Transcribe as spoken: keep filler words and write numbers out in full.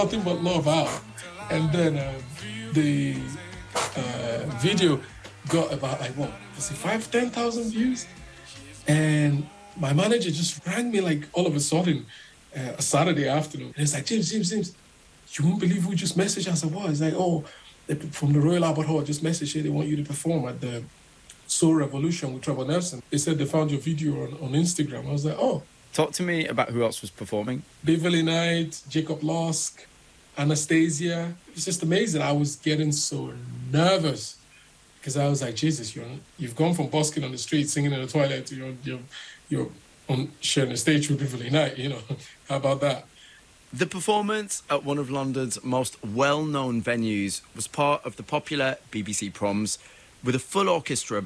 Nothing But Love out. And then uh, the uh, video got about like, what, was it five, ten thousand views? And my manager just rang me like all of a sudden, uh, a Saturday afternoon. And it's like, James, James, James, you won't believe who just messaged. I said, what? It's like, oh, they, from the Royal Albert Hall just messaged you. They want you to perform at the Soul Revolution with Trevor Nelson. They said they found your video on, on Instagram. I was like, oh. Talk to me about who else was performing. Beverly Knight, Jacob Losk, Anastasia. It's just amazing. I was getting so nervous because I was like, Jesus, you're, you've gone from busking on the street, singing in the toilet, to you're, you're, you're on sharing a stage with Beverly Knight, you know. How about that? The performance at one of London's most well-known venues was part of the popular B B C Proms with a full orchestra